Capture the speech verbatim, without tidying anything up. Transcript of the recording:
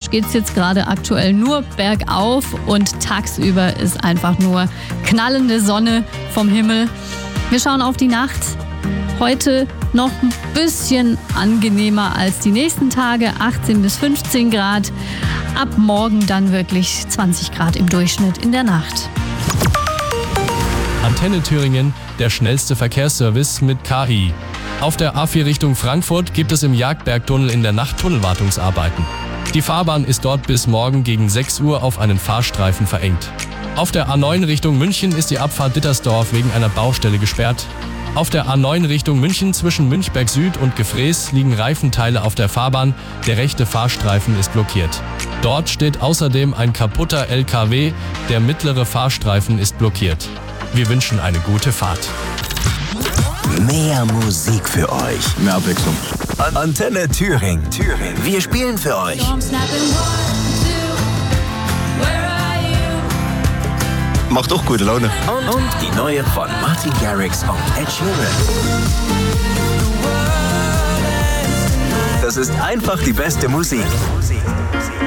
technisch geht es jetzt gerade aktuell nur bergauf und tagsüber ist einfach nur knallende Sonne vom Himmel. Wir schauen auf die Nacht. Heute noch ein bisschen angenehmer als die nächsten Tage, achtzehn bis fünfzehn Grad. Ab morgen dann wirklich zwanzig Grad im Durchschnitt in der Nacht. Antenne Thüringen, der schnellste Verkehrsservice mit K I. Auf der A vier Richtung Frankfurt gibt es im Jagdbergtunnel in der Nacht Tunnelwartungsarbeiten. Die Fahrbahn ist dort bis morgen gegen sechs Uhr auf einen Fahrstreifen verengt. Auf der A neun Richtung München ist die Abfahrt Dittersdorf wegen einer Baustelle gesperrt. Auf der A neun Richtung München zwischen Münchberg Süd und Gefrees liegen Reifenteile auf der Fahrbahn. Der rechte Fahrstreifen ist blockiert. Dort steht außerdem ein kaputter L K W. Der mittlere Fahrstreifen ist blockiert. Wir wünschen eine gute Fahrt. Mehr Musik für euch. Mehr Abwechslung. Antenne Thüringen. Thüringen. Wir spielen für euch. Macht auch gute Laune. Und, und die neue von Martin Garrix und Ed Sheeran. Das ist einfach die beste Musik.